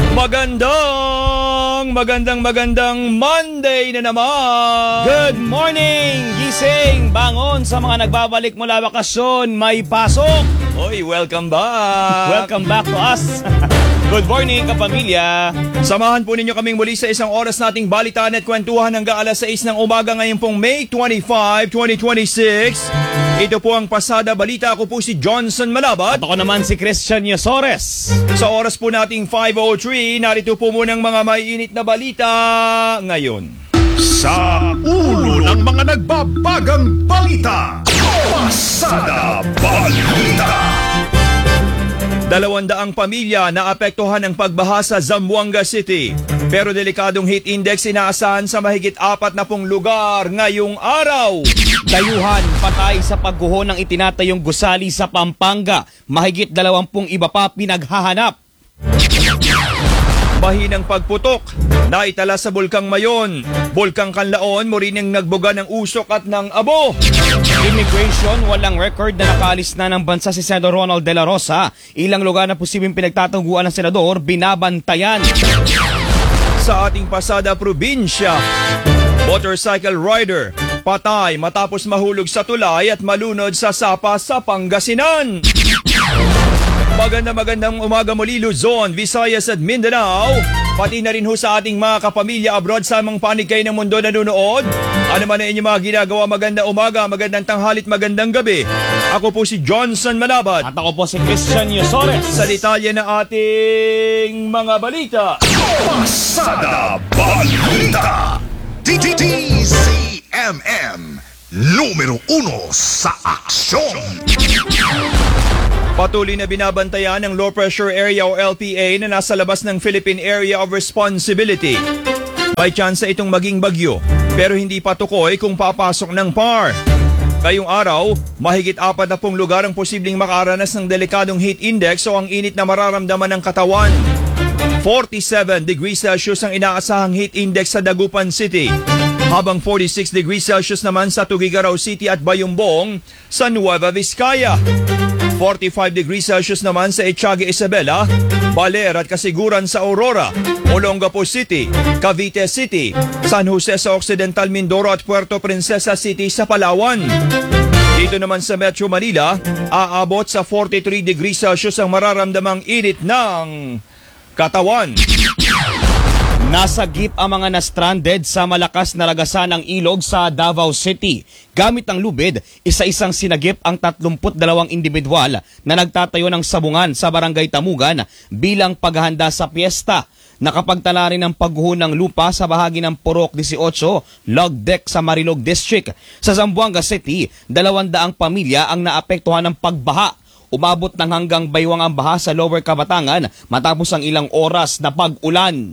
Magandang Monday na naman! Good morning! Gising! Bangon sa mga nagbabalik mula bakasyon, may pasok! Oy, welcome back! Welcome back to us! Good morning, kapamilya! Samahan po ninyo kaming muli sa isang oras nating balitaan at kwentuhan hanggang alas 6 ng umaga ngayon pong May 25, 2026. Ito po ang Pasada Balita. Ako po si Johnson Malabat. At ako naman si Christian Yosores. Sa oras po nating 5:03, narito po muna ang mga maiinit na balita ngayon. Sa ulo ng mga nagbabagang balita, Pasada Balita. 200 pamilya na apektuhan ng pagbaha sa Zamboanga City. Pero delikadong heat index inaasahan sa mahigit 40 lugar ngayong araw. Dayuhan, patay sa pagguho ng itinatayong gusali sa Pampanga. Mahigit 20 iba pa pinaghahanap. Bahinang pagputok, naitala sa Bulkang Mayon. Bulkang Kanlaon, Morining nagbuga ng usok at ng abo. Immigration, walang record na nakaalis na ng bansa si Senador Ronald De La Rosa. Ilang lugar na posibleng pinagtatangguan ng senador, binabantayan. Sa ating Pasada Probinsya, motorcycle rider patay matapos mahulog sa tulay at malunod sa sapa sa Pangasinan. Magandang umaga muli Luzon, Visayas at Mindanao. Pati na rin ho sa ating mga kapamilya abroad sa mga panig kayo ng mundo nanonood. Ano man ang inyong mga ginagawa, magandang umaga, magandang tanghalit, magandang gabi. Ako po si Johnson Malabat. At ako po si Christian Yosores. Sa detalye ng ating mga balita. Pasada Balita. DZMM. Numero 1 sa aksyon. Patuloy na binabantayan ng Low Pressure Area o LPA na nasa labas ng Philippine Area of Responsibility. May tsansa itong maging bagyo, pero hindi pa tukoy kung papasok ng PAR. Ngayong araw, mahigit 40 lugar ang posibleng makaranas ng delikadong heat index o ang init na mararamdaman ng katawan. 47 degrees Celsius ang inaasahang heat index sa Dagupan City, habang 46 degrees Celsius naman sa Tuguegarao City at Bayumbong sa Nueva Vizcaya. 45 degrees Celsius naman sa Etiaga Isabela, Baler at Kasiguran sa Aurora, Olongapo City, Cavite City, San Jose sa Occidental Mindoro at Puerto Princesa City sa Palawan. Dito naman sa Metro Manila, aabot sa 43 degrees Celsius ang mararamdamang init ng katawan. Nasagip ang mga na-stranded sa malakas na lagasan ng ilog sa Davao City. Gamit ang lubid, isa-isang sinagip ang 32 individual na nagtatayo ng sabungan sa Barangay Tamugan bilang paghahanda sa piyesta. Nakapagtala rin ang pagguho ng lupa sa bahagi ng Purok 18, Log Deck sa Marilog District. Sa Zamboanga City, 200 pamilya ang naapektuhan ng pagbaha. Umabot ng hanggang baywang ang baha sa Lower Kabatangan matapos ang ilang oras na pag-ulan.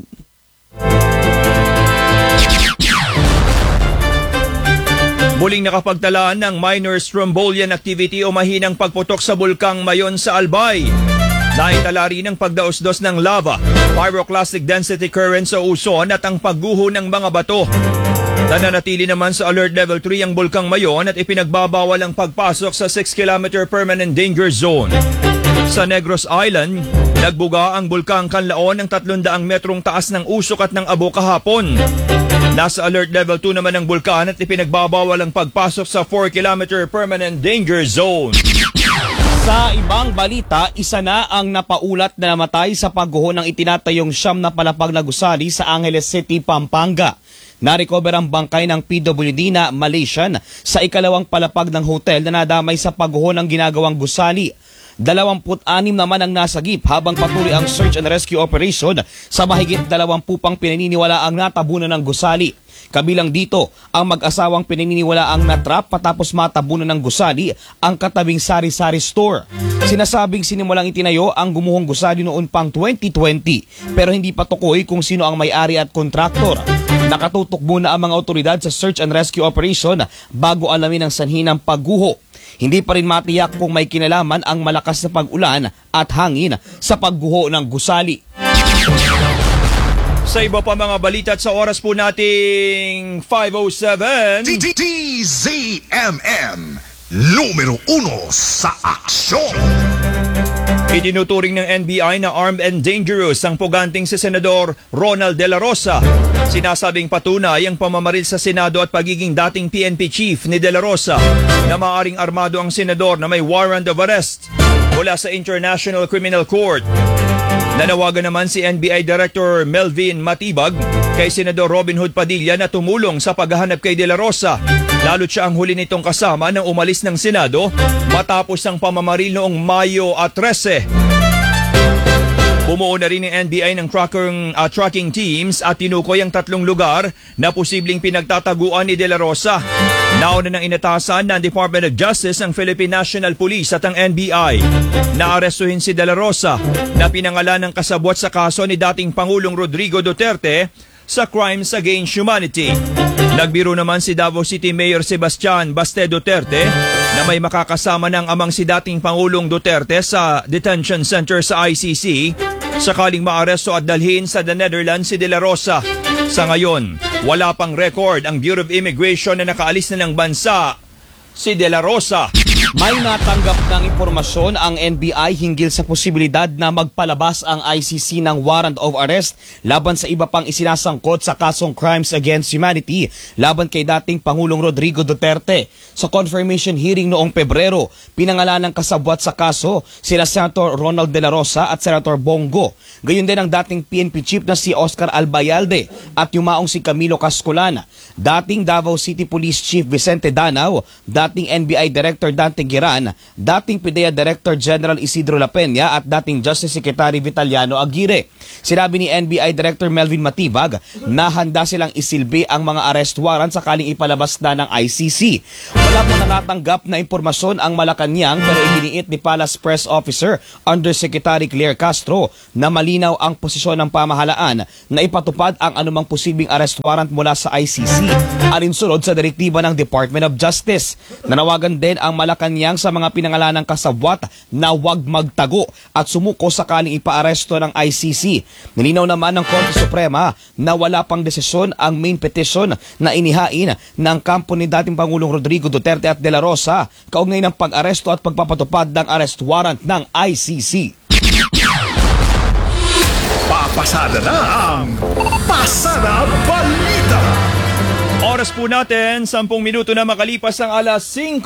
Muling nakapagtalaan ng minor strombolian activity o mahinang pagputok sa Bulkang Mayon sa Albay. Naitala rin ang pagdaos-dos ng lava, pyroclastic density current sa Uson at ang pagguho ng mga bato. Nananatili naman sa Alert Level 3 ang Bulkang Mayon at ipinagbabawal ang pagpasok sa 6-kilometer permanent danger zone. Sa Negros Island, nagbuga ang Bulkang Kanlaon ng 300 metrong taas ng usok at ng abo kahapon. Nasa Alert Level 2 naman ang bulkan at ipinagbabawal ang pagpasok sa 4-kilometer permanent danger zone. Sa ibang balita, isa na ang napaulat na namatay sa pagguho ng itinatayong siyam na palapag na gusali sa Angeles City, Pampanga. Narecover ang bangkay ng PWD na Malaysian sa ikalawang palapag ng hotel na nadamay sa pagguho ng ginagawang gusali. 26 naman ang nasagip habang patuloy ang search and rescue operation sa mahigit 20 pang pinaniniwala ang natabunan ng gusali. Kabilang dito ang mag-asawang pinaniniwala ang natrap patapos matabunan ng gusali ang katabing sari-sari store. Sinasabing sinimulang itinayo ang gumuhong gusali noon pang 2020 pero hindi pa tukoy kung sino ang may-ari at kontraktor. Nakatutok muna ang mga otoridad sa search and rescue operation bago alamin ang sanhi ng pagguho. Hindi pa rin matiyak kung may kinalaman ang malakas na pag-ulan at hangin sa pagguho ng gusali. Sa iba pa mga balita at sa oras po nating 5:07. DZMM, numero 1 sa aksyon. Itinuturing ng NBI na armed and dangerous ang puganting si Senador Ronald De La Rosa. Sinasabing patunay ang pamamaril sa Senado at pagiging dating PNP chief ni De La Rosa na maaaring armado ang senador na may warrant of arrest mula sa International Criminal Court. Nanawagan naman si NBI Director Melvin Matibag kay Senador Robin Hood Padilla na tumulong sa paghahanap kay De La Rosa. Lalo't siya ang huli nitong kasama nang umalis ng Senado matapos ang pamamaril noong Mayo 13. Bumuo na rin ng NBI ng tracking teams at tinukoy ang 3 lugar na posibleng pinagtataguan ni De La Rosa. Nauna nang inatasan ng Department of Justice ang Philippine National Police at ang NBI. Naarestuhin si De La Rosa na pinangalan ng kasabwat sa kaso ni dating Pangulong Rodrigo Duterte sa Crimes Against Humanity. Nagbiro naman si Davao City Mayor Sebastian Baste Duterte na may makakasama ng amang si dating Pangulong Duterte sa detention center sa ICC sakaling maaresto at dalhin sa the Netherlands si De La Rosa. Sa ngayon, wala pang record ang Bureau of Immigration na nakaalis na ng bansa si De La Rosa. May natanggap ng impormasyon ang NBI hinggil sa posibilidad na magpalabas ang ICC ng warrant of arrest laban sa iba pang isinasangkot sa kasong Crimes Against Humanity laban kay dating Pangulong Rodrigo Duterte. Sa confirmation hearing noong Pebrero, pinangalan ng kasabwat sa kaso sila Senator Ronald De La Rosa at Senator Bongo. Gayon din ang dating PNP chief na si Oscar Albayalde at yumaong si Camilo Cascolana, dating Davao City Police Chief Vicente Danao, dating NBI Director Dante Giran, dating PIDEA Director General Isidro La Peña at dating Justice Secretary Vitaliano Aguirre. Sinabi ni NBI Director Melvin Matibag na handa silang isilbi ang mga arrest warrant sakaling ipalabas na ng ICC. Wala pa natatanggap na impormasyon ang Malacanang pero iginiit ni Palace Press Officer Undersecretary Claire Castro na malinaw ang posisyon ng pamahalaan na ipatupad ang anumang posibleng arrest warrant mula sa ICC alinsunod sa direktiba ng Department of Justice. Nanawagan din ang Malacanang sa mga pinangalanang kasabwat na huwag magtago at sumuko sakaling ipaaresto ng ICC. Nilinaw naman ng Korte Suprema na wala pang desisyon ang main petition na inihain ng kampo ni dating Pangulong Rodrigo Duterte at De La Rosa kaugnay ng pag-aresto at pagpapatupad ng arrest warrant ng ICC. Papasada na ang Pasada Balita. Oras po natin, 10 minuto na makalipas ang alas 5.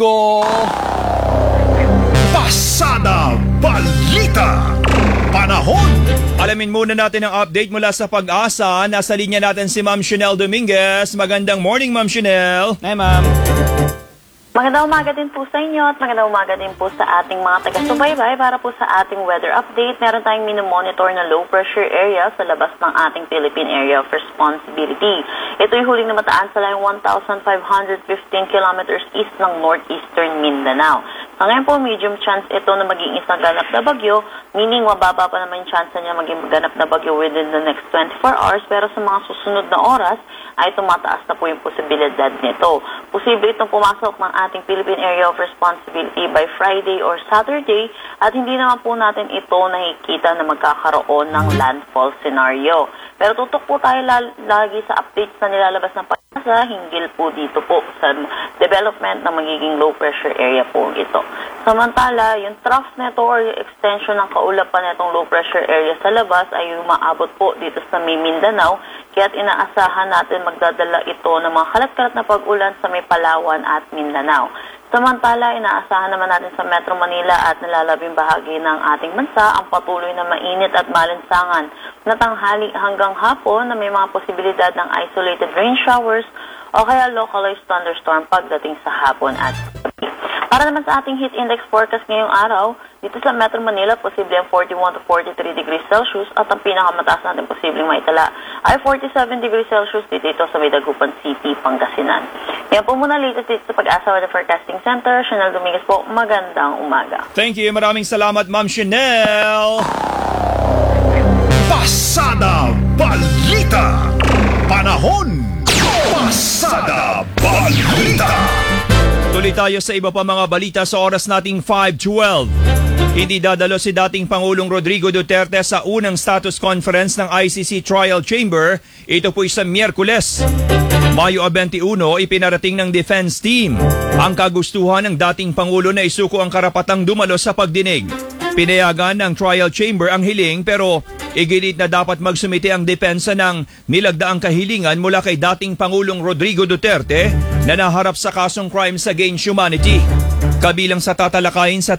Pasada Balita. Panahon. Alamin muna natin ang update mula sa Pag-asa. Nasa linya natin si Ma'am Chanel Dominguez. Magandang morning, Ma'am Chanel. Hi, ma'am. Magandang umaga din po sa inyo at magandang umaga din po sa ating mga taga-subaybay para po sa ating weather update. Meron tayong minomonitor na low pressure area sa labas ng ating Philippine Area of Responsibility. Ito'y huling namataan sa layong 1,515 kilometers east ng northeastern Mindanao. Sa ngayon po, medium chance ito na maging isang ganap na bagyo, meaning mababa pa naman yung chance niya maging ganap na bagyo within the next 24 hours, pero sa mga susunod na oras ay tumataas na po yung posibilidad nito. Posible itong pumasok ng ating Philippine Area of Responsibility by Friday or Saturday at hindi naman po natin ito nakikita na magkakaroon ng landfall scenario. Pero tutok po tayo lagi sa updates na nilalabas ng Pag-asa hinggil po dito po sa development ng magiging low pressure area po ito. Samantala, yung trough nito or yung extension ng kaulapan nitong low pressure area sa labas ay umaabot po dito sa may Mindanao, kaya't inaasahan natin magdadala ito ng mga kalat-kalat na pag-ulan sa may Palawan at Mindanao. Samantala, inaasahan naman natin sa Metro Manila at nalalabing bahagi ng ating bansa ang patuloy na mainit at malinsangan na tanghali hanggang hapon na may mga posibilidad ng isolated rain showers o kaya localized thunderstorm pagdating sa hapon at gabi. Para naman sa ating heat index forecast ngayong araw, dito sa Metro Manila, posible ang 41 to 43 degrees Celsius at ang pinakamataas natin posibleng maitala ay 47 degrees Celsius dito sa Dagupan City, Pangasinan. Yan po muna latest dito sa Pag-asa Weather Forecasting Center. Chanel Dominguez po, magandang umaga. Thank you. Maraming salamat, Ma'am Chanel. Pasada Balita. Panahon. Pasada Balita. Tuloy tayo sa iba pa mga balita sa oras nating 5:12. Hindi dadalo si dating Pangulong Rodrigo Duterte sa unang status conference ng ICC Trial Chamber. Ito po sa Miyerkules. Mayo 21, ipinarating ng defense team ang kagustuhan ng dating Pangulo na isuko ang karapatang dumalo sa pagdinig. Pinayagan ng trial chamber ang hiling pero iginit na dapat magsumite ang depensa ng nilagdaang kahilingan mula kay dating Pangulong Rodrigo Duterte na naharap sa kasong crimes against humanity. Kabilang sa tatalakayin sa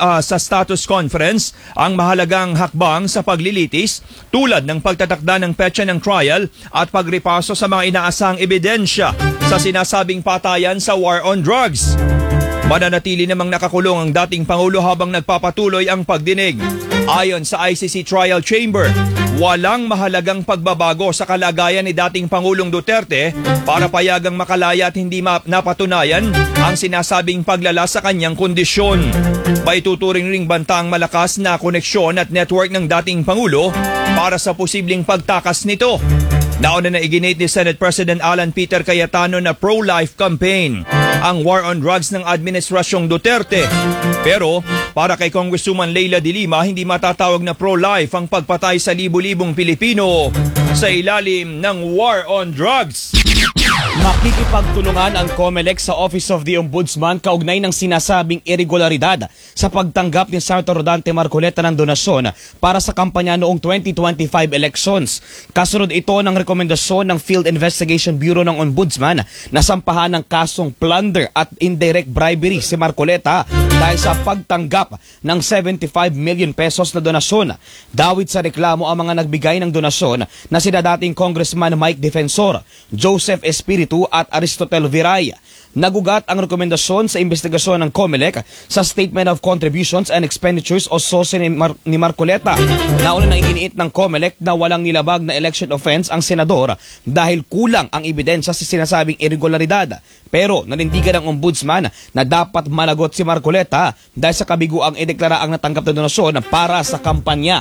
status conference ang mahalagang hakbang sa paglilitis tulad ng pagtatakda ng petsa ng trial at pagripaso sa mga inaasahang ebidensya sa sinasabing patayan sa war on drugs. Mananatili namang nakakulong ang dating Pangulo habang nagpapatuloy ang pagdinig. Ayon sa ICC Trial Chamber, walang mahalagang pagbabago sa kalagayan ni dating Pangulong Duterte para payagang makalaya at hindi napatunayan ang sinasabing paglala sa kanyang kondisyon. Maituturing ring banta ang malakas na koneksyon at network ng dating Pangulo para sa posibleng pagtakas nito. Nauna na iginate ni Senate President Alan Peter Cayetano na pro-life campaign ang war on drugs ng Administrasyong Duterte. Pero para kay Congresswoman Leila de Lima, hindi matatawag na pro-life ang pagpatay sa libu-libong Pilipino sa ilalim ng war on drugs. Makikipagtulungan ang COMELEC sa Office of the Ombudsman kaugnay ng sinasabing irregularidad sa pagtanggap ni Senator Rodante Marcoleta ng donasyon para sa kampanya noong 2025 elections. Kasunod ito ng rekomendasyon ng Field Investigation Bureau ng Ombudsman na sampahan ng kasong plunder at indirect bribery si Marcoleta dahil sa pagtanggap ng 75 million pesos na donasyon. Dawit sa reklamo ang mga nagbigay ng donasyon na sina dating Congressman Mike Defensor, Joseph Espiritu at Aristotel Viray. Nagugat ang rekomendasyon sa investigasyon ng COMELEC sa Statement of Contributions and Expenditures o SOSE ni Marcoleta. Nauna na iginiit ng COMELEC na walang nilabag na election offense ang senador dahil kulang ang ebidensya sa sinasabing irregularidad. Pero nanindigan ng ombudsman na dapat managot si Marcoleta dahil sa kabiguang ideklara ang natanggap na donasyon para sa kampanya.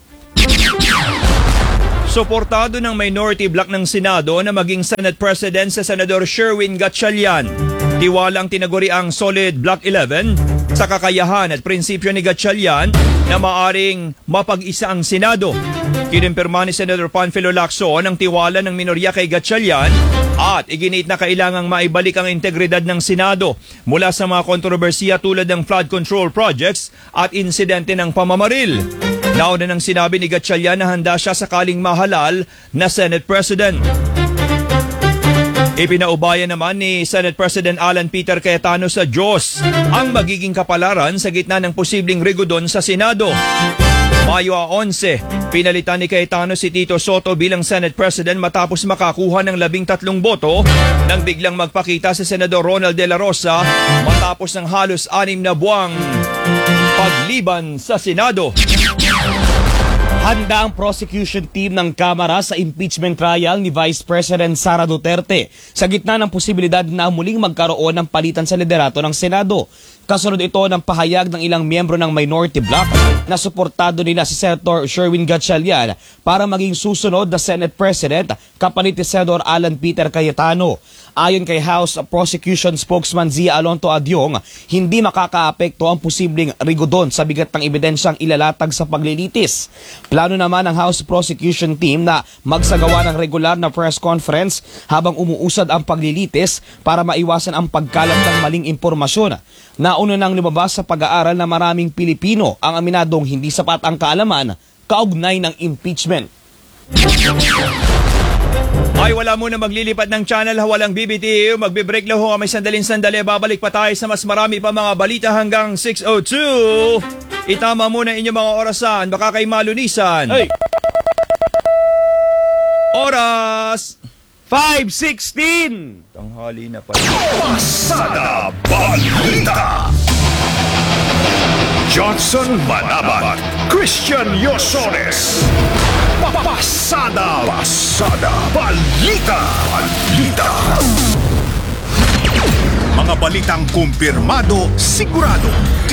Suportado ng minority bloc ng Senado na maging Senate President sa Senador Sherwin Gatchalian. Tiwalang tinaguri ang solid Bloc 11 sa kakayahan at prinsipyo ni Gatchalian na maaring mapag-isa ang Senado. Kinimpirma ni Senator Panfilo Lacson ang tiwala ng minorya kay Gatchalian at iginit na kailangang maibalik ang integridad ng Senado mula sa mga kontrobersiya tulad ng flood control projects at insidente ng pamamaril. Nauna nang sinabi ni Gatchalian na handa siya sakaling mahalal na Senate President. Ipinaubaya naman ni Senate President Alan Peter Cayetano sa Diyos ang magiging kapalaran sa gitna ng posibleng rigodon sa Senado. Mayo 11, pinalitan ni Cayetano si Tito Soto bilang Senate President matapos makakuha ng 13 boto nang biglang magpakita si Senador Ronald De La Rosa matapos ng halos 6 na buwang pagliban sa Senado. Handa ang prosecution team ng Kamara sa impeachment trial ni Vice President Sara Duterte sa gitna ng posibilidad na muling magkaroon ng palitan sa liderato ng Senado. Kasunod ito ng pahayag ng ilang miyembro ng minority bloc na suportado nila si Senator Sherwin Gatchalian para maging susunod na Senate President kapalit ni Senator Alan Peter Cayetano. Ayon kay House Prosecution Spokesman Zia Alonto Adyong, hindi makakaapekto ang posibleng rigodon sa bigat ng ebidensyang ilalatag sa paglilitis. Plano naman ng House Prosecution Team na magsagawa ng regular na press conference habang umuusad ang paglilitis para maiwasan ang pagkalat ng maling impormasyon. Nauna nang lumabas sa pag-aaral na maraming Pilipino ang aminadong hindi sapat ang kaalaman kaugnay ng impeachment. Ay, wala muna maglilipat ng channel, walang BBTU. Magbe-break lang ho kami sandali. Babalik pa tayo sa mas marami pa mga balita hanggang 6:02. Itama muna inyong mga orasan, baka kay malunisan. Hey! Oras! 5:16! Tanghali na pa. Pasada Balita. Johnson Manabat, Christian Yosones. Pasada Balita. Mga balitang kumpirmado, sigurado.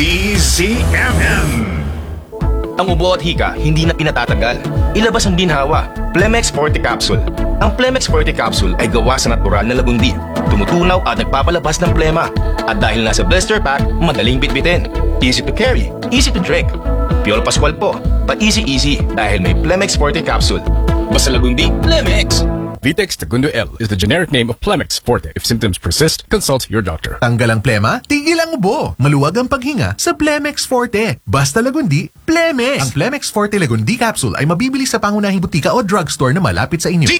DZMM. Ang ubo at hika hindi na pinatatagal. Ilabas ang ginhawa. Plemex Forte Capsule. Ang Plemex Forte Capsule ay gawa sa natural na lagundi. Tumutunaw at nagpapalabas ng plema. At dahil nasa blister pack, madaling bitbitin. Easy to carry, easy to drink. Piolo Pascual po, pa easy dahil may Plemex Forte Capsule. Basta lagundi, Plemex. Vitex Segundo L is the generic name of Plemex Forte. If symptoms persist, consult your doctor. Tanggal ang plema, tigil ang ubo. Maluwag ang paghinga sa Plemex Forte. Basta Lagundi, Plemex! Ang Plemex Forte Lagundi Capsule ay mabibili sa pangunahing butika o drugstore na malapit sa inyo.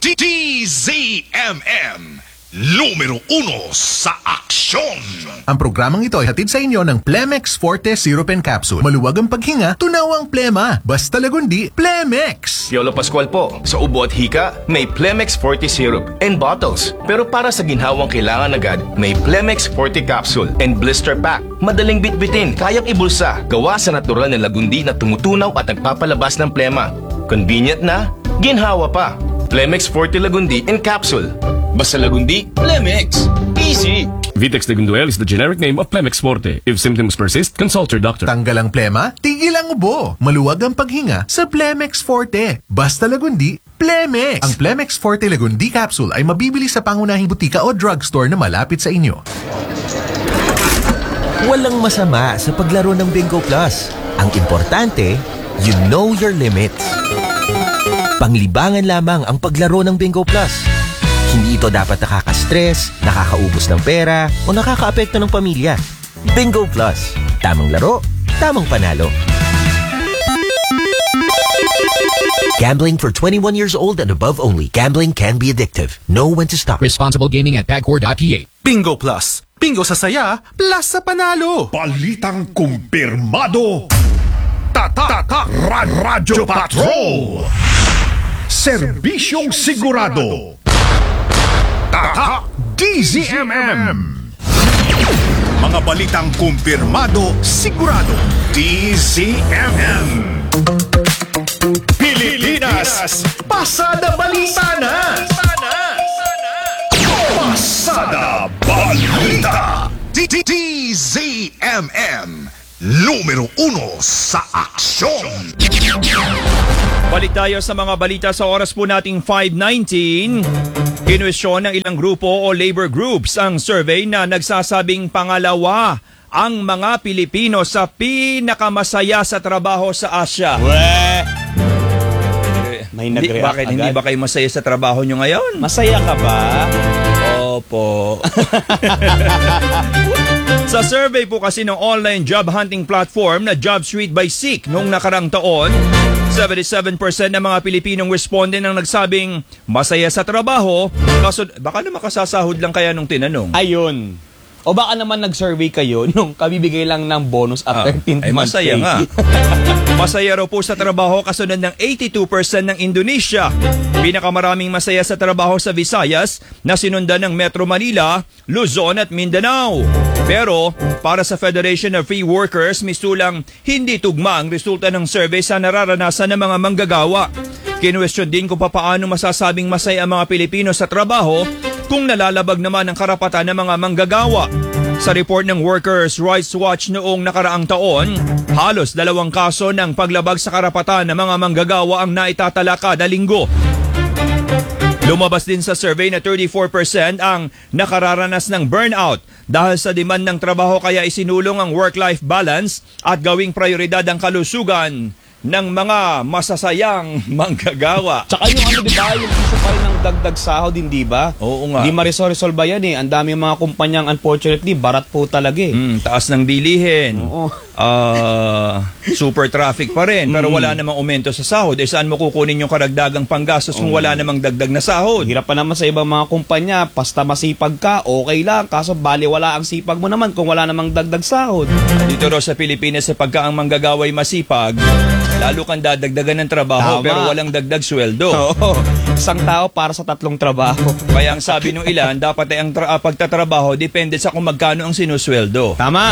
DZMM Numero 1 sa aksyon. Ang programang ito ay hatid sa inyo ng Plemex Forte Syrup and Capsule. Maluwag ang paghinga, tunaw ang plema. Basta Lagundi, Plemex! Piolo Pascual po. Sa ubo at hika, may Plemex Forte Syrup and bottles. Pero para sa ginhawang kailangan agad, may Plemex Forte Capsule and blister pack. Madaling bitbitin, kayang ibulsa. Gawa sa natural na lagundi na tumutunaw at nagpapalabas ng plema. Convenient na, ginhawa pa. Plemex Forte Lagundi and Capsule. Basta Lagundi, Plemex. Easy! Vitex Segundo L is the generic name of Plemex Forte. If symptoms persist, consult your doctor. Tanggal ang plema, tigil ang ubo. Maluwag ang paghinga sa Plemex Forte. Basta Lagundi, Plemex! Ang Plemex Forte Lagundi Capsule ay mabibili sa pangunahing butika o drugstore na malapit sa inyo. Walang masama sa paglaro ng Bingo Plus. Ang importante, you know your limits. Panglibangan lamang ang paglaro ng Bingo Plus. Hindi ito dapat nakaka-stress, nakakaubos ng pera, o nakakaapekto ng pamilya. Bingo Plus. Tamang laro, tamang panalo. Gambling for 21 years old and above only. Gambling can be addictive. Know when to stop. Responsible gaming at Pagcor.ph. Bingo Plus. Bingo sa saya, plus sa panalo. Balitang kumpirmado. Tatak Radyo Patrol. Serbisyong sigurado. Tatak DZMM. Mga balitang kumpirmado, sigurado. DZMM. Pilipinas, pasada balita na. Pasada balita. DZMM. Numero 1 sa aksyon. Balik tayo sa mga balita sa oras po nating 5:19. Kinwestiyon ng ilang grupo o labor groups ang survey na nagsasabing pangalawa ang mga Pilipino sa pinakamasaya sa trabaho sa Asia. May nag-react Bakit agad. hindi ba kayo masaya sa trabaho nyo ngayon? Masaya ka ba? Opo. Sa survey po kasi ng online job hunting platform na JobStreet by Seek noong nakarang taon, 77% ng mga Pilipinong respondent ang nagsabing masaya sa trabaho, kaso baka na makasasahod lang kaya nung tinanong. Ayun. O baka naman nag-survey kayo nung kabibigay lang ng bonus at 13th ay month masaya pay. nga. Masaya raw po sa trabaho kasunod ng 82% ng Indonesia. Pinakamaraming masaya sa trabaho sa Visayas na sinundan ng Metro Manila, Luzon at Mindanao. Pero para sa Federation of Free Workers, misulang hindi tugma ang resulta ng survey sa nararanasan ng mga manggagawa. Kinwestiyon din kung paano masasabing masaya ang mga Pilipino sa trabaho kung nalalabag naman ang karapatan ng mga manggagawa. Sa report ng Workers' Rights Watch noong nakaraang taon, halos 2 kaso ng paglabag sa karapatan ng mga manggagawa ang naitatala kada linggo. Lumabas din sa survey na 34% ang nakararanas ng burnout dahil sa demand ng trabaho kaya isinulong ang work-life balance at gawing prioridad ang kalusugan ng mga masasayang manggagawa. Tsaka yung di ba, yung issue pa rin ng dagdag sahod, hindi ba? Oo nga. Hindi ma-resolve yan eh. Ang dami mga kumpanyang unfortunately, barat po talaga eh. Taas ng bilihin. Oo. Super traffic pa rin. Pero wala namang aumento sa sahod. Saan mo kukunin yung karagdagang panggastos kung wala namang dagdag na sahod? Hirap pa naman sa ibang mga kumpanya, basta masipag ka, okay lang. Kaso baliwala ang sipag mo naman kung wala namang dagdag sahod. Dito raw sa Pilipinas, pagka ang manggagawa'y masipag, lalo kang dadagdagan ng trabaho. Tama. Pero walang dagdag sweldo. Oo. Isang tao para sa 3 trabaho. Kaya ang sabi nung ilan, dapat ay ang pagtatrabaho depende sa kung magkano ang sinusweldo. Tama.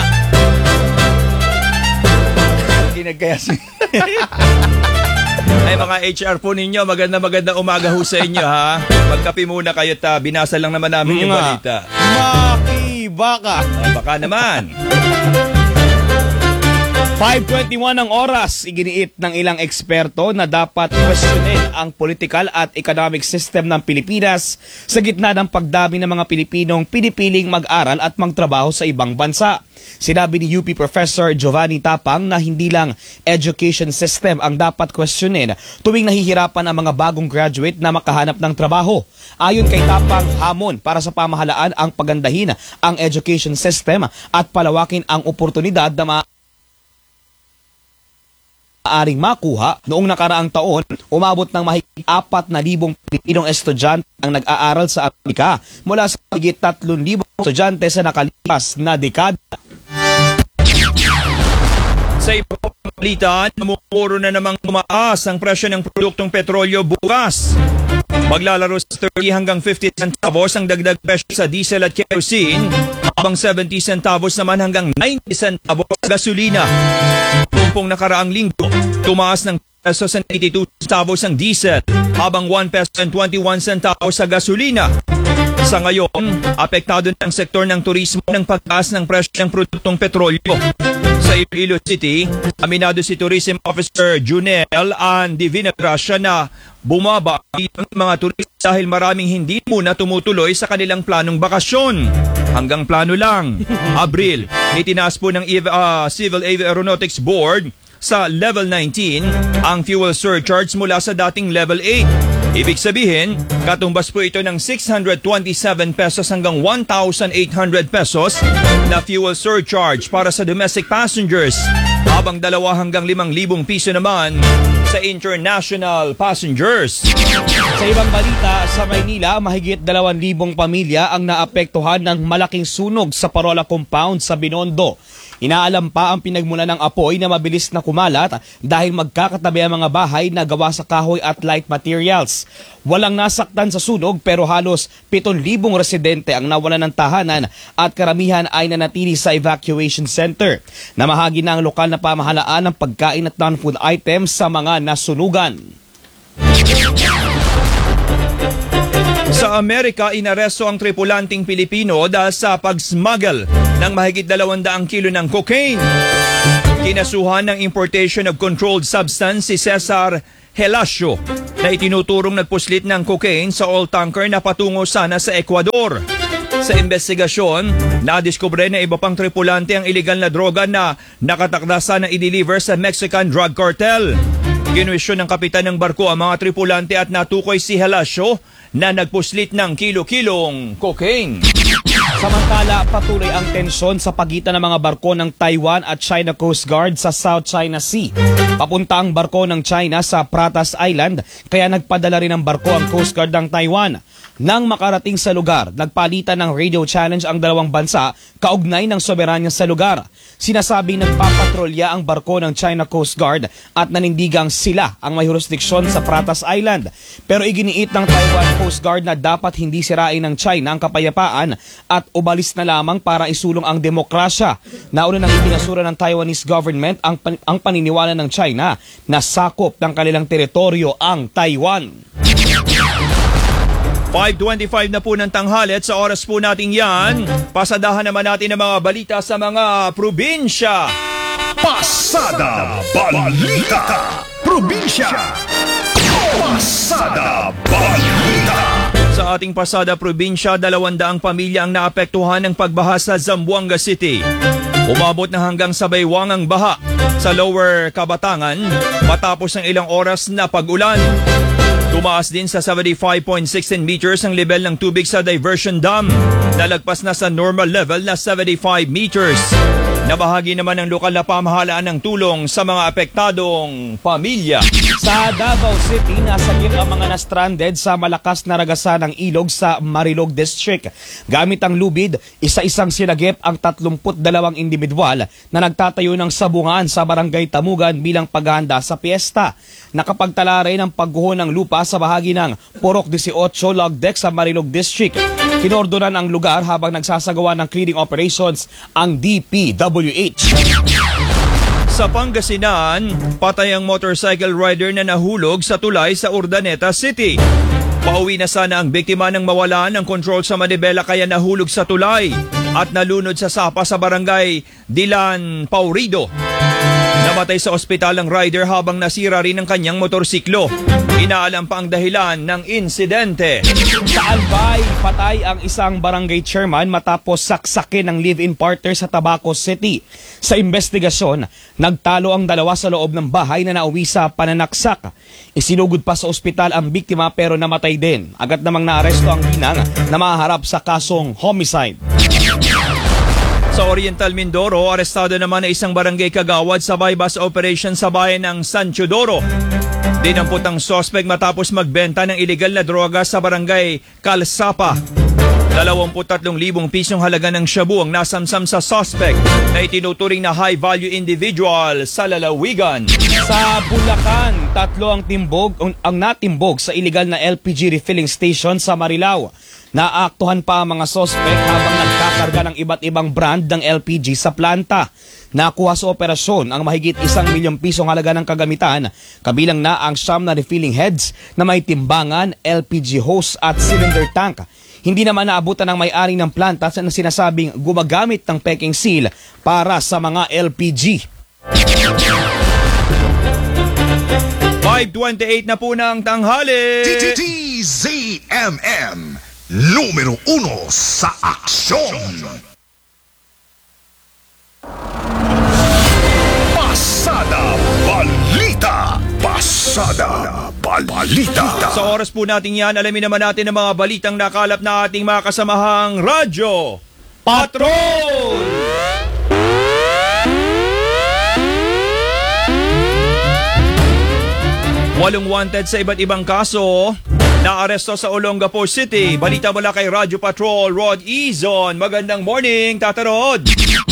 Kaya ay mga HR po ninyo, maganda umaga ho sa inyo ha. Magkape muna kayo binasa lang naman namin yung balita. Maki, baka. Baka naman. 5:21 ang oras, iginiit ng ilang eksperto na dapat questionin ang political at economic system ng Pilipinas sa gitna ng pagdami ng mga Pilipinong pinipiling mag-aral at magtrabaho sa ibang bansa. Sinabi ni UP Professor Giovanni Tapang na hindi lang education system ang dapat questionin tuwing nahihirapan ang mga bagong graduate na makahanap ng trabaho. Ayon kay Tapang, hamon para sa pamahalaan ang pagandahin ang education system at palawakin ang oportunidad na maaring makuha. Noong nakaraang taon, umabot ng mahigit 4,000 Pilipinong estudyante ang nag-aaral sa Amerika mula sa mahigit 3,000 estudyante sa nakalipas na dekada. Sa ibang balita, namumuro na namang tumaas ang presyo ng produktong petrolyo bukas. Maglalaro sa 30 hanggang 50 centavos ang dagdag presyo sa diesel at kerosene, habang 70 centavos naman hanggang 90 centavos sa gasolina. Tumpong nakaraang linggo, tumaas ng peso sa 82 centavos ang diesel, habang 1 peso and 21 centavos sa gasolina. Sa ngayon, apektado ng sektor ng turismo ng pagtaas ng presyo ng produktong petrolyo. Sa Iloilo City, aminado si Tourism Officer Junel Divinagracia na bumaba ang mga turista dahil maraming hindi muna tumutuloy sa kanilang planong bakasyon. Hanggang plano lang. Abril, itinaas po ng Civil Aeronautics Board sa Level 19 ang fuel surcharge mula sa dating Level 8. Ibig sabihin, katumbas po ito ng 627 pesos hanggang 1,800 pesos na fuel surcharge para sa domestic passengers, habang 2 hanggang 5,000 piso naman sa international passengers. Sa ibang balita, sa Maynila, mahigit 2,000 pamilya ang naapektuhan ng malaking sunog sa Parola Compound sa Binondo. Inaalam pa ang pinagmula ng apoy na mabilis na kumalat dahil magkakatabi ang mga bahay na gawa sa kahoy at light materials. Walang nasaktan sa sunog pero halos 7,000 residente ang nawalan ng tahanan at karamihan ay nanatili sa evacuation center. Namahagi na ang lokal na pamahalaan ng pagkain at non-food items sa mga nasunugan. Sa Amerika, inaresto ang tripulanting Pilipino dahil sa pag-smuggle ng mahigit 200 kilo ng cocaine. Kinasuhan ng importation of controlled substance si Cesar Helasio na itinuturong nagpuslit ng cocaine sa oil tanker na patungo sana sa Ecuador. Sa investigasyon, nadiskubre na iba pang tripulante ang iligal na droga na nakatakda sana i-deliver sa Mexican drug cartel. Ginuwisyon ng kapitan ng barko ang mga tripulante at natukoy si Helasio na nagpuslit ng kilo-kilong cocaine. Samantala, patuloy ang tensyon sa pagitan ng mga barko ng Taiwan at China Coast Guard sa South China Sea. Papunta ang barko ng China sa Pratas Island, kaya nagpadala rin ng barko ang Coast Guard ng Taiwan. Nang makarating sa lugar, nagpalitan ng radio challenge ang dalawang bansa kaugnay ng soberanya sa lugar. Sinasabing nagpapatrolya ang barko ng China Coast Guard at nanindigang sila ang may jurisdiksyon sa Pratas Island. Pero iginiit ng Taiwan Coast Guard na dapat hindi sirain ng China ang kapayapaan at umalis na lamang para isulong ang demokrasya. Nauna nang ibinasura ng Taiwanese government ang paniniwala ng China na sakop ng kanilang teritoryo ang Taiwan. 5:25 na po ng tanghali at sa oras po natin yan, pasadahan naman natin ang mga balita sa mga probinsya. Pasada Balita Probinsya. Pasada Balita. Sa ating pasada probinsya, 200 pamilya ang naapektuhan ng pagbaha sa Zamboanga City. Umabot na hanggang sa baywang ang baha sa Lower Kabatangan matapos ng ilang oras na pag-ulan. Tumaas din sa 75.16 meters ang level ng tubig sa diversion dam. Nalagpas na sa normal level na 75 meters. Nabahagi naman ng lokal na pamahalaan ng tulong sa mga apektadong pamilya. Sa Davao City, nasagip ang mga na-stranded sa malakas na ragasan ng ilog sa Marilog District. Gamit ang lubid, isa-isang sinagip ang 32 individual na nagtatayo ng sabungan sa Barangay Tamugan bilang paghahanda sa piyesta. Nakapagtala rin ang pagguho ng lupa sa bahagi ng Purok 18 Log Deck sa Marilog District. Kinordonan ang lugar habang nagsasagawa ng clearing operations ang DPWH. Sa Pangasinan, patay ang motorcycle rider na nahulog sa tulay sa Urdaneta City. Pauwi na sana ang biktima nang mawalan ng kontrol sa manibela kaya nahulog sa tulay at nalunod sa sapa sa barangay Dilan Paurido. Namatay sa ospital ang rider habang nasira rin ang kanyang motorsiklo. Inaalam pa ang dahilan ng insidente. Sa Albay, patay ang isang barangay chairman matapos saksakin ng live-in partner sa Tabaco City. Sa investigasyon, nagtalo ang dalawa sa loob ng bahay na nauwi sa pananaksak. Isinugod pa sa ospital ang biktima pero namatay din. Agad namang naaresto ang ginang na maharap sa kasong homicide. Sa Oriental Mindoro, arestado naman na isang barangay kagawad sa bypass operation sa bayan ng San Teodoro. Dinampot ang suspect matapos magbenta ng illegal na droga sa barangay Kalsapa. 23,000 pisong halaga ng shabu ang nasamsam sa suspect na itinuturing na high-value individual sa lalawigan. Sa Bulacan, 3 ang natimbog sa illegal na LPG refilling station sa Marilao. Naaktuhan pa ang mga suspect habang nagkakarga ng iba't ibang brand ng LPG sa planta. Nakuha sa operasyon ang mahigit 1 milyong pisong halaga ng kagamitan, kabilang na ang 9 na refilling heads na may timbangan, LPG hose at cylinder tank. Hindi naman naabutan ng may-ari ng planta na sinasabing gumagamit ng peking seal para sa mga LPG. 5:28 na po ng tanghali. TZMM Numero 1 sa aksyon. Pasada Balita. Pasada Balita. Sa oras po natin yan, alamin naman natin ang mga balitang nakalap na ating mga kasamahang radyo Patrol! Walong wanted sa iba't ibang kaso naaresto sa Olongapo City. Balita mula kay Radyo Patrol, Rod Izon. Magandang morning, Tata Rod.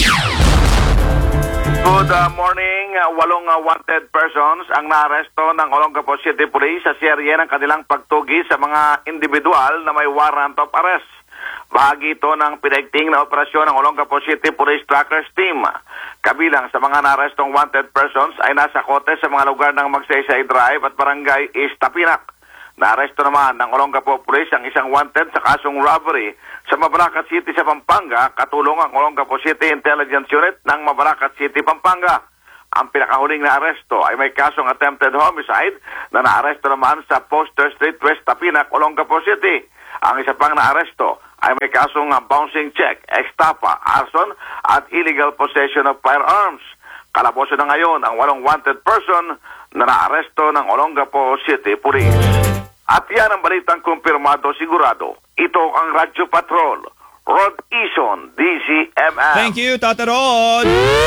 Good morning. 8 wanted persons ang naaresto ng Olongapo City Police sa serye ng kanilang pagtugi sa mga individual na may warrant of arrest. Bahagi ito ng pinaigting na operasyon ng Olongapo City Police Trackers Team. Kabilang sa mga naarestong wanted persons ay nasa kote sa mga lugar ng Magsaysay Drive at Barangay East Tapinak. Naaresto naman ng Olongapo Police ang isang wanted sa kasong robbery sa Mabalacat City sa Pampanga, katulong ang Olongapo City Intelligence Unit ng Mabalacat City, Pampanga. Ang pinakahuling na aresto ay may kasong attempted homicide na naaresto naman sa Poster Street, West Tapinak, Olongapo City. Ang isa pang naaresto ay may kasong bouncing check, estafa, arson at illegal possession of firearms. Kalaboso na ngayon ang 8 wanted person na naaresto ng Olongapo City Police. At yan ang balitang kumpirmado sigurado. Ito ang Radyo Patrol, Rod Ison, DZMM. Thank you, Tata Rod.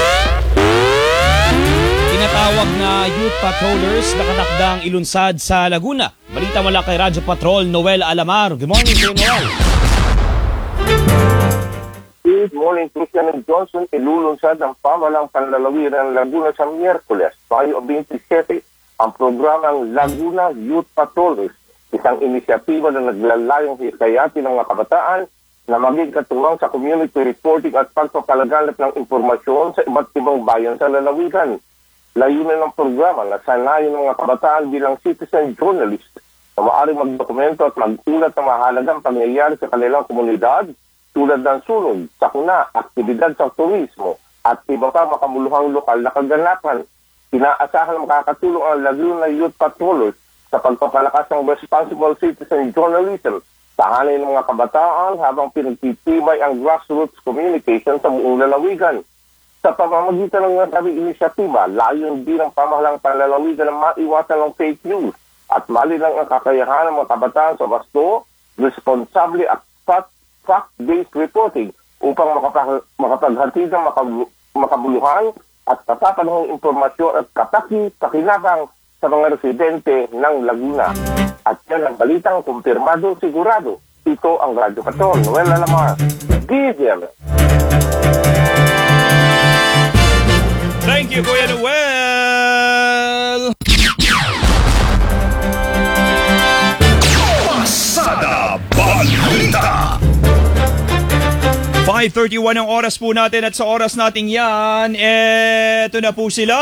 Tinatawag na youth patrollers nakatakdang ilunsad sa Laguna. Balita mula kay Radyo Patrol, Noel Alamar. Good morning, Kuya Noel. Good morning, Christian and Johnson. Ilulunsad ang pamalang panlalawiran ng Laguna sa Miyerkules, Mayo 27, ang programang Laguna Youth Patrollers, isang inisyatiba na naglalayong hikayatin ng mga kabataan na maging katuwang sa community reporting at pagpapalaganap ng impormasyon sa iba't ibang bayan sa lalawigan. Layunin ng programa na sanayin ng mga kabataan bilang citizen journalist na maaaring magdokumento at mag-ulat ng mahalagang pangyayari sa kanilang komunidad tulad ng sunog, sakuna, aktibidad sa turismo at iba pa makamuluhang lokal na kaganapan. Inaasahan makakatulong ang Laguna Youth Patrollers sa pagpapalakas ng responsible citizen journalism sa hanay ng mga kabataan habang pinagtitibay ang grassroots communication sa buong lalawigan. Sa pamamagitan ng nasabing inisyatiba, layon din ang pamahalang panlalawigan na maiwasan ng fake news at malilang ang kakayahan ng mga kabataan sa wasto, responsable at fact-based reporting upang makapaghatid ng makabuluhan at katapanahong impormasyon at kakinabang sa mga residente ng Laguna. At yan ang balitang kumpirmado sigurado. Ito ang Radyo Patrol, Noel Alamar, DZM. Thank you, Kuya Noel! Pasada Balita. 5:31 ang oras po natin at sa oras nating yan, eto na po sila.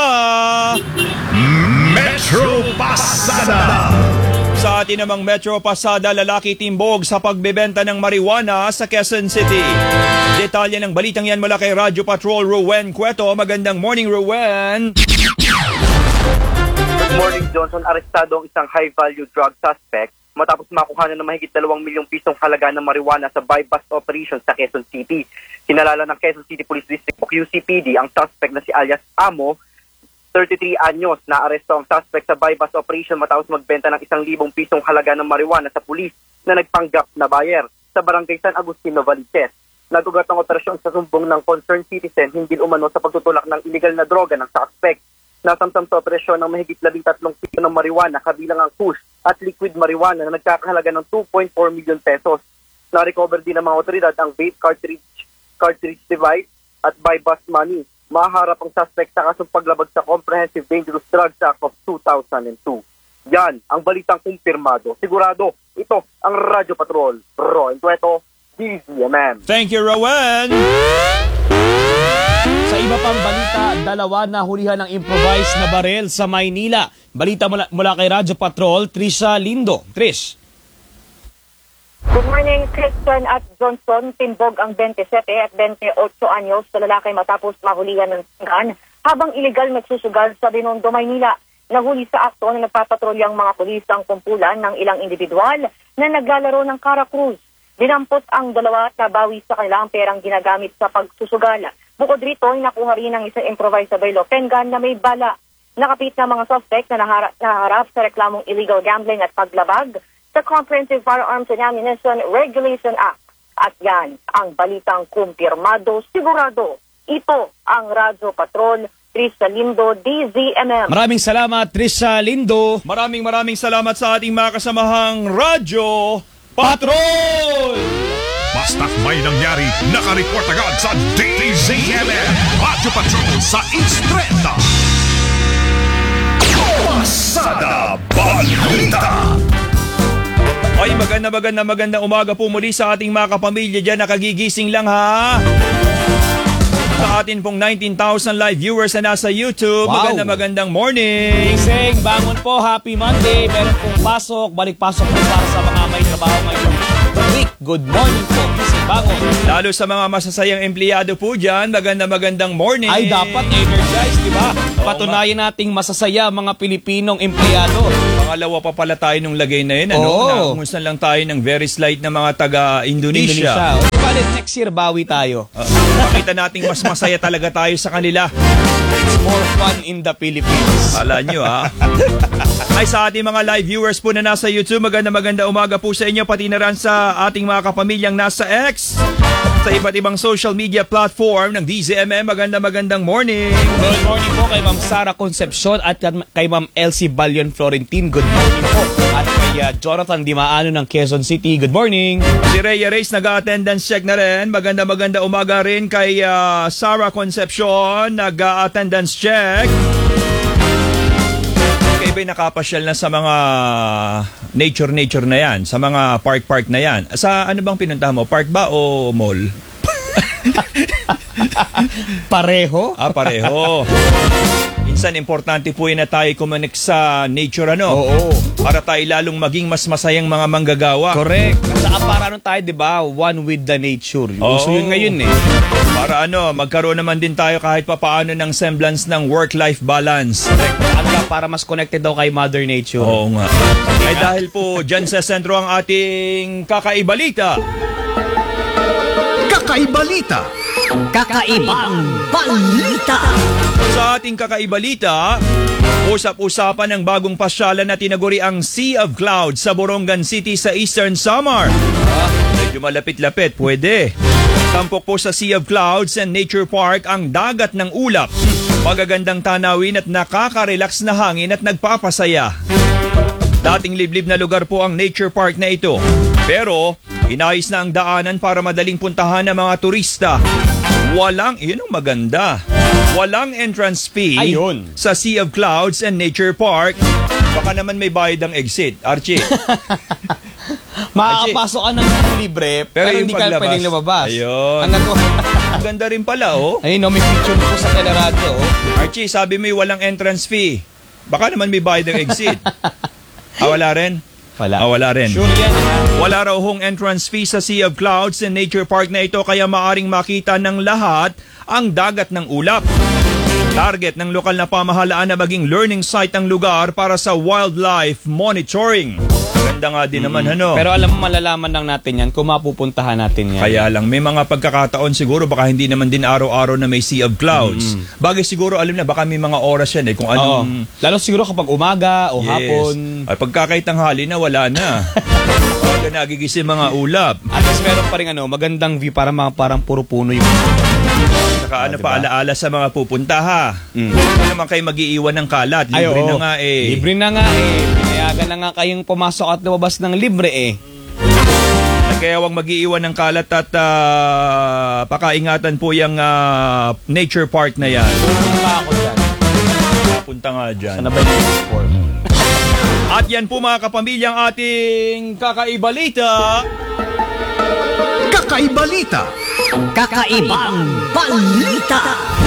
Metro Pasada. Sa atin namang Metro Pasada, lalaki timbog sa pagbebenta ng marijuana sa Quezon City. Detalye ng balitang yan mula kay Radyo Patrol, Rowen Cueto. Magandang morning, Rowen. Good morning, Johnson. Arestado ang isang high-value drug suspect matapos makuha na ng mahigit 2 milyong pisong halaga ng marijuana sa buy-bust operation sa Quezon City. Kinalala ng Quezon City Police District o QCPD ang suspect na si alias Amo, 33 anyos. Naaresto ang suspect sa buy-bust operation matapos magbenta ng 1,000 pisong halaga ng marijuana sa pulis na nagpanggap na buyer sa barangay San Agustin, Novaliches. Nagugat ang operasyon sa sumbong ng concerned citizen hindi umano sa pagtutulak ng illegal na droga ng suspect. Nasamsam sa operasyon ng mahigit 13 kilo ng marijuana kabilang ang kush at liquid marijuana na nagkakahalaga ng 2.4 million pesos. Na-recover din ng mga otoridad ang vape cartridge device at buy-bust money. Maharap ang suspect sa kasong paglabag sa Comprehensive Dangerous Drugs Act of 2002. Yan ang balitang kumpirmado. Sigurado, ito ang Radyo Patrol. Ro Entueto, DZMM. Thank you, Rowan! Sa iba pang balita, 2 na hulihan ng improvised na barel sa Maynila. Balita mula kay Radyo Patrol, Trisha Lindo. Trish. Good morning, Christian at Johnson. Timbog ang 27 at 28 anyos na lalaki matapos mahulihan ng sanggan habang iligal nagsusugal sa Binondo, Maynila. Nahuli sa akto na nagpapatrolyang mga pulis ang kumpulan ng ilang individual na naglalaro ng Caracruz. Dinampot ang 2 at nabawi sa kanila ang perang ginagamit sa pagsusugal. Bukod rito, nakuha rin ng isang improvised pen gun na may bala. Nakapit na mga suspect na naharap sa reklamong illegal gambling at paglabag sa Comprehensive Firearms and Ammunition Regulation Act. At yan ang balitang kumpirmado, sigurado. Ito ang Radyo Patrol, Trisha Lindo, DZMM. Maraming salamat, Trisha Lindo. Maraming salamat sa ating mga kasamahang Radyo Patrol! Basta't may nangyari, nakareport agad sa DZMM. Radyo Patrol sa Instreta. Pasada Balita. Ay, magandang umaga po muli sa ating mga kapamilya dyan. Nakagigising lang ha. Sa atin pong 19,000 live viewers na nasa YouTube. Wow. Magandang morning. Gising, bangon po, happy Monday. Meron pong pasok, balik-pasok po para sa mga may trabaho ngayon. Good morning po, gising, bangon. Lalo sa mga masasayang empleyado po dyan, magandang morning. Ay, dapat energized, di ba? Patunayan nating masasaya mga Pilipinong empleyado. Pangalawa pa pala tayo nung lagay na yun. Ano? Nakungusan lang tayo ng very slight na mga taga-Indonesia. Palit next year, bawi tayo. Makita nating mas masaya talaga tayo sa kanila. It's more fun in the Philippines. Kala nyo ha. Ay, sa ating mga live viewers po na nasa YouTube, maganda umaga po sa inyo, pati na rin sa ating mga kapamilyang nasa X, sa iba't ibang social media platform ng DZMM. Magandang morning. Good morning po kay Ma'am Sara Concepcion at kay Ma'am Elsie Balion Florentin. Good morning po. At kay Jonathan Dimaano ng Quezon City. Good morning. Si Rhea Reyes nag-attendance check na rin. Maganda umaga rin kay Sara Concepcion, nag-attendance check. Kayo nakapasyal na sa mga nature na yan, sa mga park na yan. Sa ano bang pinuntahan mo? Park ba o mall? Pareho? Pareho. Minsan importante po yun na tayo kumonek sa nature, ano? Oo. Para tayo lalong maging mas masayang mga manggagawa. Correct. Saka para tayo, di ba? One with the nature. Uso yun ngayon eh. Para magkaroon naman din tayo kahit papaano ng semblance ng work-life balance. Correct. Para mas connected daw kay Mother Nature. Oo nga. Ay dahil po dyan sa sentro ang ating kakaibalita. Kakaibalita. Kakaibang balita. Sa ating kakaibalita, usap-usapan ng bagong pasyalan na tinaguri ang Sea of Clouds sa Borongan City sa Eastern Samar. Medyo malapit-lapit, pwede. Tampok po sa Sea of Clouds and Nature Park ang dagat ng ulap. Magagandang tanawin at nakaka-relax na hangin at nagpapasaya. Dating liblib na lugar po ang Nature Park na ito. Pero, inayos na ang daanan para madaling puntahan ng mga turista. Yun ang maganda. Walang entrance fee sa Sea of Clouds and Nature Park. Baka naman may bayad ang exit. Archie. Makakapasok ka ng libre, pero hindi ka pwedeng lumabas. Ayun. Ang ganda rin pala, Ayun, may picture po sa teleradyo, Archie, sabi mo walang entrance fee. Baka naman may bayad ng exit. Wala rin? Wala rin. Sure yan. Wala raw hong entrance fee sa Sea of Clouds and Nature Park na ito, kaya maaring makita ng lahat ang dagat ng ulap. Target ng lokal na pamahalaan na maging learning site ang lugar para sa wildlife monitoring. Ganda nga din naman, ano? Pero alam mo, malalaman lang natin yan kung mapupuntahan natin yan. Kaya lang, may mga pagkakataon siguro, baka hindi naman din araw-araw na may sea of clouds. Bagay siguro, alam na, baka may mga oras yan kung anong... Lalo siguro kapag umaga o hapon. Ay, pagkakaitanghali na, wala na. Baga nagigising mga ulap. At least meron pa rin magandang view para parang puro puno yung... Saka paalaala sa mga pupunta, ha? Hindi naman kayo mag-iiwan ng kalat. Libre na nga eh. Libre na nga eh. Pinayagan na nga kayong pumasok at lumabas ng libre eh. Kaya wag mag-iiwan ng kalat at pakaingatan po yung nature park na yan. Punta ako dyan. Punta nga dyan. Sana ba yung At yan po mga kapamilyang ating kakaibalita. Kakaibalita. Kakaibang balita.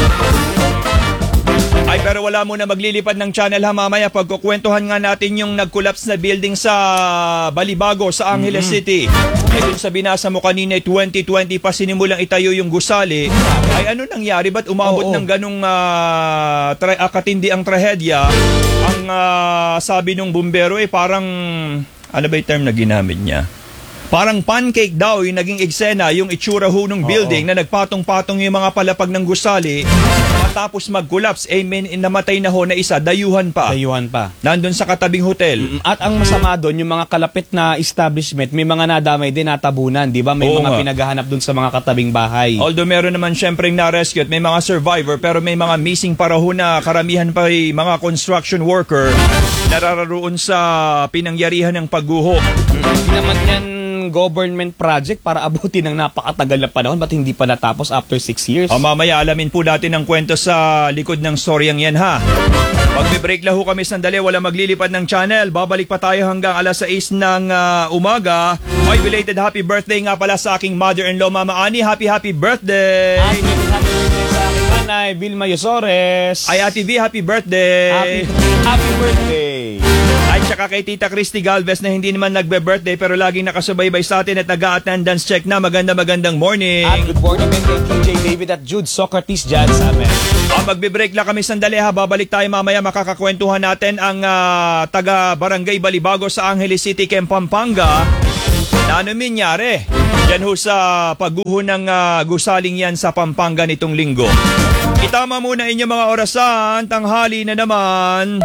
Ay, pero wala muna maglilipad ng channel, ha, mamaya. Pagkukwentuhan nga natin yung nag-collapse na building sa Balibago sa Angeles City. Ay, dun sa binasa mo kanina, 2020 pa sinimulang itayo yung gusali. Ay, ano nangyari? Ba't umabot ng ganong katindi ang trahedya? Ang sabi nung bumbero parang, ano ba yung term na ginamit niya? Parang pancake daw yung naging eksena, yung itsura ho ng building na nagpatong-patong yung mga palapag ng gusali. Matapos mag-collapse, namatay na ho na isa, dayuhan pa. Nandun sa katabing hotel. At ang masama doon, yung mga kalapit na establishment, may mga nadamay din, natabunan, di ba? May mga pinaghahanap doon sa mga katabing bahay. Although meron naman syempre na-rescue at may mga survivor, pero may mga missing para ho na karamihan pa mga construction worker narararoon sa pinangyarihan ng pagguho. Hindi naman yan government project para abutin ng napakatagal na panahon, ba't hindi pa natapos after 6 years? Mamaya alamin po natin ang kwento sa likod ng storyang yan, ha. Magbe-break lang ho kami sandali, wala maglilipad ng channel. Babalik pa tayo hanggang alas 6 ng umaga. May belated happy birthday nga pala sa aking mother-in-law, Mama Ani. Happy birthday! Happy birthday sa aking nanay, Vilma Yosores. Ay, Ate V, happy birthday! Happy birthday! Ay, tsaka kay Tita Christy Galvez na hindi naman nagbe-birthday pero laging nakasubaybay sa atin at nag-attendance check na. Magandang morning. At good morning din kay TJ David at Jude Socrates dyan sa amin. Magbe-break lang kami sandali, ha. Babalik tayo mamaya, makakakwentuhan natin ang taga-barangay Balibago sa Angeles City, Pampanga. Na ano minyari? Yan ho sa pagguho ng gusaling yan sa Pampanga nitong linggo. Itama muna inyong mga orasan, tanghali na naman.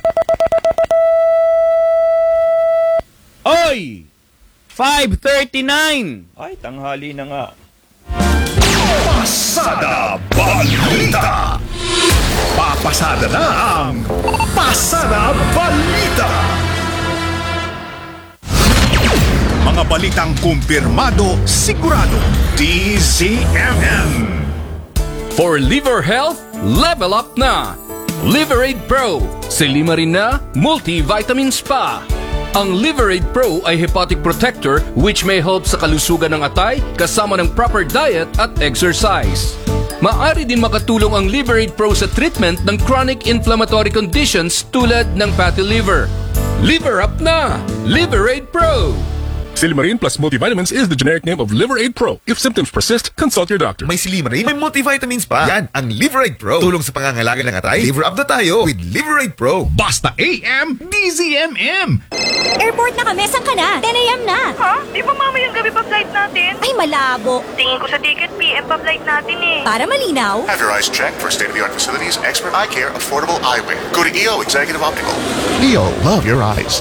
Oy! 5:39! Ay, tanghali na nga. Pasada Balita! Papasada na ang Pasada Balita! Mga balitang kumpirmado, sigurado, DZMM. For liver health, level up na! Liverade Pro, silima rin na, multivitamins pa! Ang Liverade Pro ay hepatic protector which may help sa kalusugan ng atay kasama ng proper diet at exercise. Maaari din makatulong ang Liverade Pro sa treatment ng chronic inflammatory conditions tulad ng fatty liver. Liver up na! Liverade Pro! Silimarin plus multivitamins is the generic name of Liverade Pro. If symptoms persist, consult your doctor. May Silimarin, may multivitamins pa. Yan, ang Liverade Pro. Tulong sa pangangalaga ng atay. Liver up na tayo with Liverade Pro. Basta AM, DZMM. Airport na kami. Saan ka na? 10 a.m. na. Ha? Di ba mamayang gabi pa flight natin? Ay, malabo. Tingin ko sa ticket, PM pa flight natin eh. Para malinaw. Have your eyes checked for state-of-the-art facilities, expert eye care, affordable eyewear. Go to EO Executive Optical. EO, love your eyes.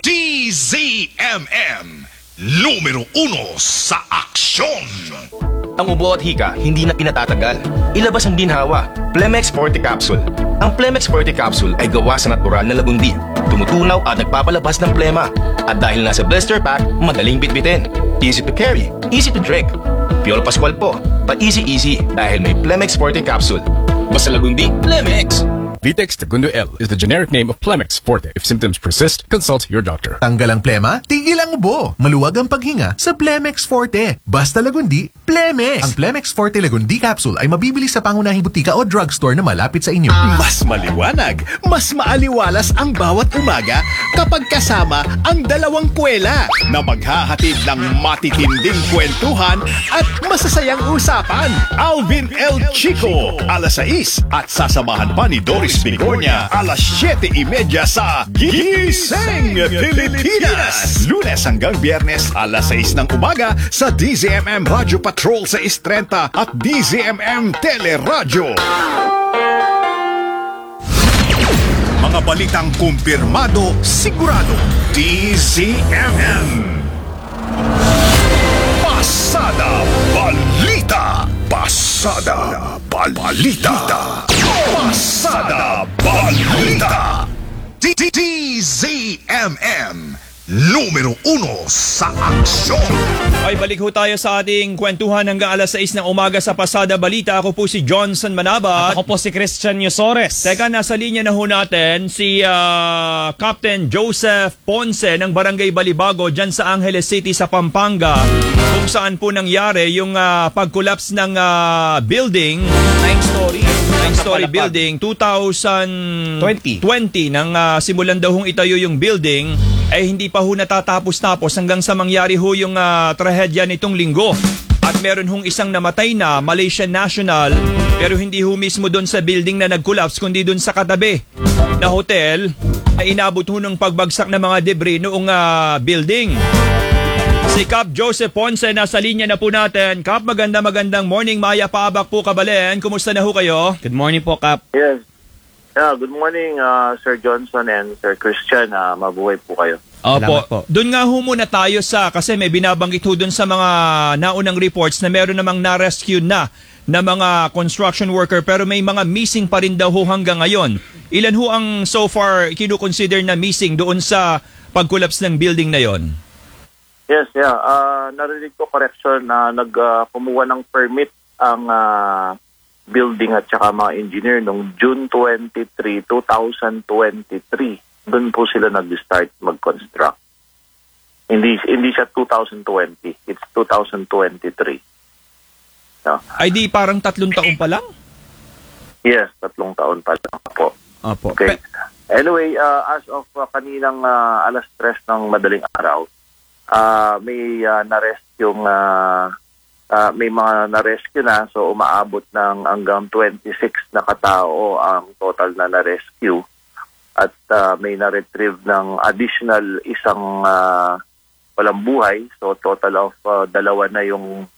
DZMM. Numero 1 sa aksyon. Ang ubo at hika, hindi na pinatatagal. Ilabas ang ginhawa. Plemex Forte Capsule. Ang Plemex Forte Capsule ay gawa sa natural na lagundi. Tumutunaw at nagpapalabas ng plema. At dahil nasa blister pack, madaling bitbitin. Easy to carry, easy to drink. Piolo Pascual po, pa easy dahil may Plemex Forte Capsule. Basta lagundi, Plemex. Vitex Segundo L is the generic name of Plemex Forte. If symptoms persist, consult your doctor. Tanggal ang plema, tigil ang ubo. Maluwag ang paghinga sa Plemex Forte. Basta Lagundi, Plemex! Ang Plemex Forte Lagundi Capsule ay mabibili sa pangunahing butika o drugstore na malapit sa inyo. Mas maliwanag, mas maaliwalas ang bawat umaga kapag kasama ang dalawang kwela na maghahatid ng matitinding kwentuhan at masasayang usapan. Alvin L. Chico, alas 6 at sasamahan pa ni Doris Bigornia, alas 7:30 sa Gising Pilipinas. Lunes hanggang Biyernes, alas 6 ng umaga sa DZMM Radio Patrol sa 6:30 at DZMM Teleradyo. Mga balitang kumpirmado, sigurado. DZMM. Pasada Balita. Pasada Balita. Pasada Balita. DZMM. Numero 1 sa aksyon. Ay, balik ho tayo sa ating kwentuhan hanggang alas 6 ng umaga sa Pasada Balita. Ako po si Johnson Manabat. Ako po si Christian Yosores. Teka, nasa linya na ho natin si Captain Joseph Ponce ng Barangay Balibago dyan sa Angeles City sa Pampanga, kung saan po nangyari yung pag-collapse ng building, 9-story building, 2020 nang simulan daw hong itayo yung building, ay hindi pa ho natatapos-tapos hanggang sa mangyari ho yung trahedya nitong linggo. At meron hong isang namatay na Malaysian national, pero hindi ho mismo doon sa building na nag-collapse, kundi doon sa katabi na hotel ay inabot ho ng pagbagsak ng mga debris noong building. Si Cap Joseph Ponce, nasa linya na po natin. Cap, magandang morning. Maya Paabak po, Kabalen. Kumusta na ho kayo? Good morning po, Cap. Yes. Good morning, Sir Johnson and Sir Christian. Mabuhay po kayo. Opo. Doon nga ho muna tayo kasi may binabanggit ho doon sa mga naunang reports na meron namang na-rescue na mga construction worker, pero may mga missing pa rin daw ho hanggang ngayon. Ilan ho ang so far kinukonsider na missing doon sa pag-collapse ng building na yon? Yes, narinig ko correction na kumuha ng permit ang building at saka mga engineer noong June 23, 2023. Doon po sila nag-start mag-construct. Hindi siya 2020. It's 2023. Ay di parang 3 taon pa lang? Yes, 3 taon pa lang po. Opo. Okay. Anyway, as of kaninang alas 3 ng madaling araw, may na-rescue may mga na-rescue na, so umaabot ng hanggang 26 na katao ang total na na-rescue at may na-retrieve ng additional isang walang buhay, so total of 2 na yung